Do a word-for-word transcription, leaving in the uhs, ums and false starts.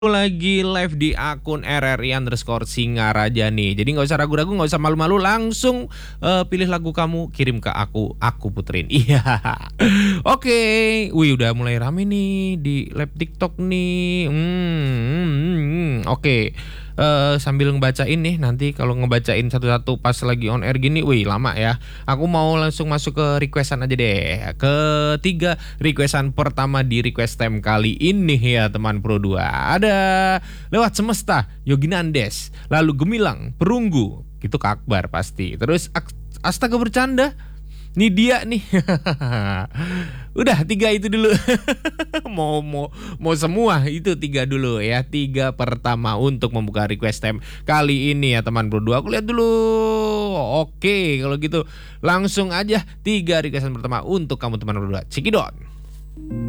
Lagi live di akun R R I underscore Singaraja nih. Jadi nggak usah ragu-ragu, nggak usah malu-malu, langsung uh, pilih lagu kamu, kirim ke aku, aku puterin. Iya. Oke, wih udah mulai rame nih di live TikTok nih. Hmm, hmm, hmm, hmm. Oke. Uh, sambil ngebacain nih, nanti kalau ngebacain satu-satu pas lagi on air gini, wih lama ya. Aku mau langsung masuk ke requestan aja deh. Ketiga requestan pertama di request time kali ini ya teman Pro dua. Ada lewat semesta Yogi Nandes, lalu Gemilang Perunggu, itu Kak Akbar pasti. Terus Astaga Bercanda, nih dia nih. Udah tiga itu dulu. mau mau mau semua itu tiga dulu ya. Tiga pertama untuk membuka request time kali ini ya teman Pro dua. Aku lihat dulu. Oke, kalau gitu langsung aja tiga requestan pertama untuk kamu teman Pro dua. Cikidot.